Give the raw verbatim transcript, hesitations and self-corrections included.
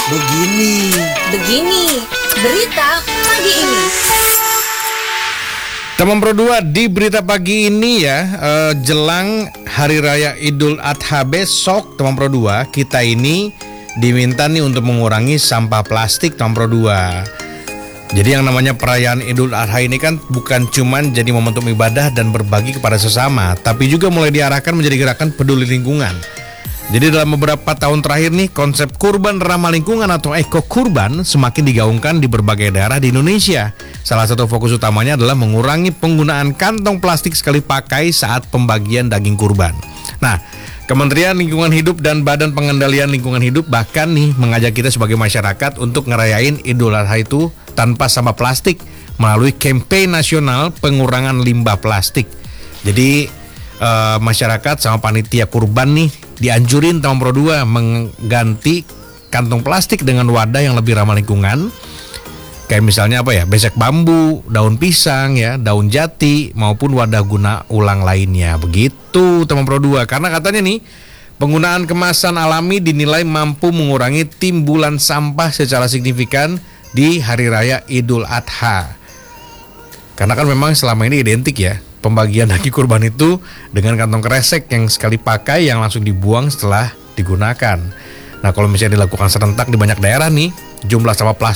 Begini. Begini, berita pagi ini. Teman Pro dua, di berita pagi ini ya, eh, jelang Hari Raya Idul Adha besok, teman Pro dua, kita ini diminta nih untuk mengurangi sampah plastik, teman Pro dua. Jadi yang namanya perayaan Idul Adha ini kan bukan cuman jadi momentum ibadah dan berbagi kepada sesama, tapi juga mulai diarahkan menjadi gerakan peduli lingkungan. Jadi dalam beberapa tahun terakhir nih, konsep kurban ramah lingkungan atau eko kurban semakin digaungkan di berbagai daerah di Indonesia. Salah satu fokus utamanya adalah mengurangi penggunaan kantong plastik sekali pakai saat pembagian daging kurban. Nah, Kementerian Lingkungan Hidup dan Badan Pengendalian Lingkungan Hidup bahkan nih mengajak kita sebagai masyarakat untuk ngerayain Idul Adha itu tanpa sampah plastik melalui campaign nasional pengurangan limbah plastik. Jadi Uh, masyarakat sama panitia kurban nih dianjurin teman Pro dua mengganti kantong plastik dengan wadah yang lebih ramah lingkungan. Kayak misalnya apa ya, besek bambu, daun pisang ya, daun jati maupun wadah guna ulang lainnya. Begitu teman Pro dua, karena katanya nih penggunaan kemasan alami dinilai mampu mengurangi timbulan sampah secara signifikan di Hari Raya Idul Adha. Karena kan memang selama ini identik ya pembagian daging kurban itu dengan kantong kresek yang sekali pakai yang langsung dibuang setelah digunakan. Nah, kalau misalnya dilakukan serentak di banyak daerah nih, jumlah sampah plastik